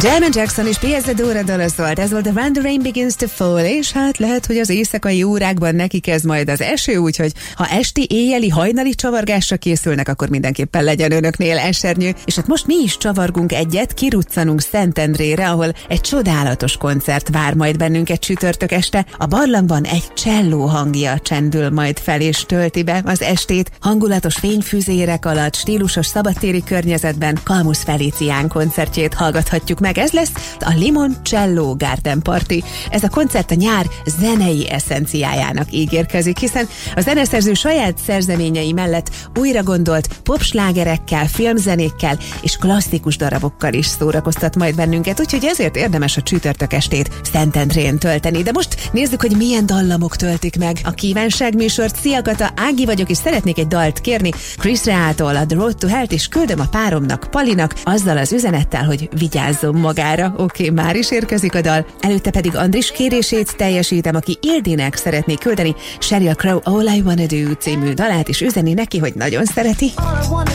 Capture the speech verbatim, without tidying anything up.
Janet Jackson és pé es Dóra dala szólt, ez volt a When the Rain Begins to Fall, és hát lehet, hogy az éjszakai órákban neki kezd majd az eső, úgyhogy ha esti, éjjeli, hajnali csavargásra készülnek, akkor mindenképpen legyen önöknél esernyő. És hát most mi is csavargunk egyet, kiruccanunk Szentendrére, ahol egy csodálatos koncert vár majd bennünket csütörtök este. A barlangban egy cselló hangja csendül majd fel és tölti be az estét. Hangulatos fényfüzérek alatt, stílusos szabadtéri környezetben Kalmusz Felicián koncertjét hallgathatjuk meg. Ez lesz a Limon Cello Garden Party. Ez a koncert a nyár zenei eszenciájának ígérkezik, hiszen a zeneszerző saját szerzeményei mellett újra gondolt popslágerekkel, filmzenékkel és klasszikus darabokkal is szórakoztat majd bennünket, úgyhogy ezért érdemes a csütörtök estét Szentendrén tölteni. De most nézzük, hogy milyen dallamok töltik meg a kívánságműsort. Szia Kata, Ági vagyok, és szeretnék egy dalt kérni Chris Rea-tól, a The Road to Hell-t, és küldöm a páromnak, Palinak, azzal az üzenettel, hogy vigyázzon magára. Oké, okay, már is érkezik a dal. Előtte pedig Andris kérését teljesítem, aki Ildinek szeretné küldeni Sheryl Crow All I Wanna Do című dalát, és üzeni neki, hogy nagyon szereti.